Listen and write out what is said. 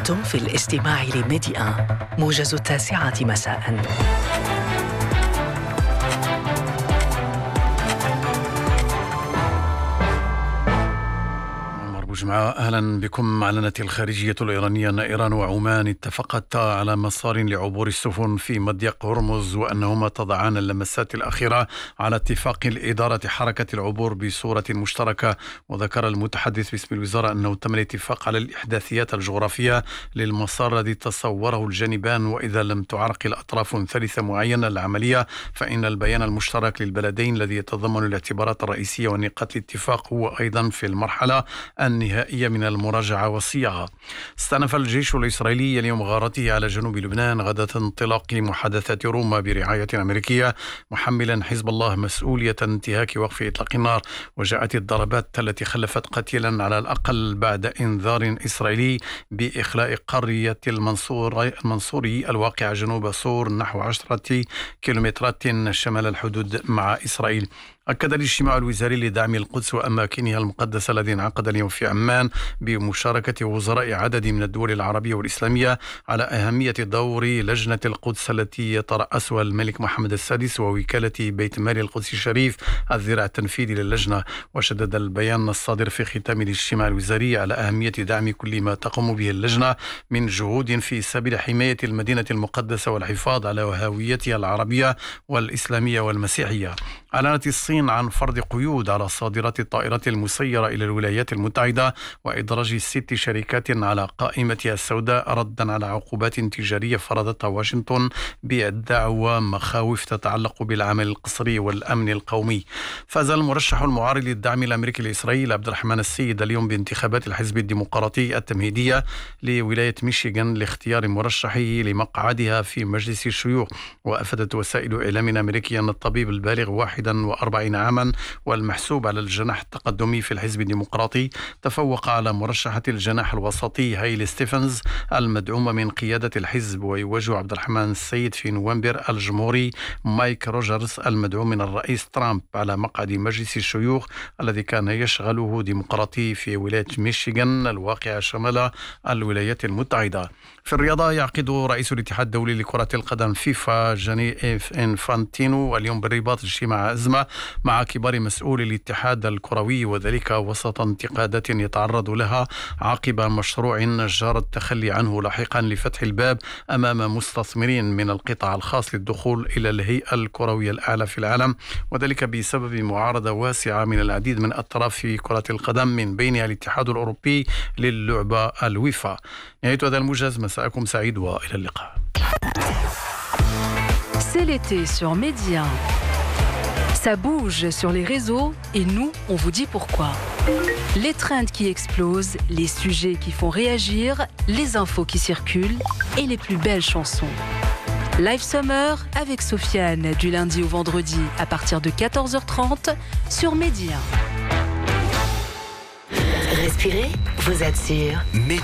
أنتم في الاستماع لميديا موجز 9 مساء. جماعة أهلا بكم. أعلنت الخارجية الإيرانية أن إيران وعمان اتفقتا على مسار لعبور السفن في مضيق هرمز، وأنهما تضعان اللمسات الأخيرة على اتفاق لإدارة حركة العبور بصورة مشتركة. وذكر المتحدث باسم الوزارة أنه تم الاتفاق على الإحداثيات الجغرافية للمسار الذي تصوره الجانبان، وإذا لم تعرقل أطراف ثالثة معينة العملية فإن البيان المشترك للبلدين الذي يتضمن الاعتبارات الرئيسية ونقاط الاتفاق هو أيضا في المرحلة النهائية من المراجعة والصياغة. استأنف الجيش الإسرائيلي اليوم غارته على جنوب لبنان غدا انطلاق محادثات روما برعاية أمريكية، محملا حزب الله مسؤولية انتهاك وقف إطلاق النار. وجاءت الضربات التي خلفت قتيلا على الأقل بعد إنذار إسرائيلي بإخلاء قرية المنصوري الواقعة جنوب صور نحو 10 كيلومترات شمال الحدود مع إسرائيل. أكد الاجتماع الوزاري لدعم القدس وأماكنها المقدسة الذي انعقد اليوم في عمان بمشاركة وزراء عدد من الدول العربية والإسلامية على أهمية دور لجنة القدس التي يترأسها الملك محمد السادس ووكالة بيت مال القدس الشريف الذراع التنفيذي للجنة. وشدد البيان الصادر في ختام الاجتماع الوزاري على أهمية دعم كل ما تقوم به اللجنة من جهود في سبيل حماية المدينة المقدسة والحفاظ على هويتها العربية والإسلامية والمسيحية. أعلنت الصين عن فرض قيود على صادرات الطائرات المسيرة إلى الولايات المتحدة وإدراج 6 شركات على قائمتها السوداء ردا على عقوبات تجارية فرضتها واشنطن بدعوى مخاوف تتعلق بالعمل القسري والأمن القومي. فاز المرشح المعارض للدعم الأمريكي لإسرائيل عبد الرحمن السيد اليوم بانتخابات الحزب الديمقراطي التمهيدية لولاية ميشيغان لاختيار مرشحه لمقعدها في مجلس الشيوخ. وأفادت وسائل إعلام أمريكية أن الطبيب البالغ 41 عاما والمحسوب على الجناح التقدمي في الحزب الديمقراطي تفوق على مرشحة الجناح الوسطي هايل ستيفنز المدعومة من قيادة الحزب. ويواجه عبد الرحمن السيد في نوفمبر الجمهوري مايك روجرز المدعوم من الرئيس ترامب على مقعد مجلس الشيوخ الذي كان يشغله ديمقراطي في ولاية ميشيغان الواقعة شمال الولايات المتحدة. في الرياضة يعقد رئيس الاتحاد الدولي لكرة القدم فيفا جاني إنفانتينو اليوم بالرباط اجتماع أزمة مع كبار مسؤولي الاتحاد الكروي، وذلك وسط انتقادات يتعرض لها عقب مشروع جرى التخلي عنه لاحقا لفتح الباب أمام مستثمرين من القطاع الخاص للدخول إلى الهيئة الكروية الأعلى في العالم، وذلك بسبب معارضة واسعة من العديد من أطراف في كرة القدم من بينها الاتحاد الأوروبي للعبة الويفا. نهاية هذا الموجز، مساءكم سعيد وإلى اللقاء. C'est l'été sur Média. Ça bouge sur les réseaux et nous, on vous dit pourquoi. Les trends qui explosent, les sujets qui font réagir, les infos qui circulent et les plus belles chansons. Live Summer avec Sofiane du lundi au vendredi à partir de 14h30 sur Média. Respirez, vous êtes sûr.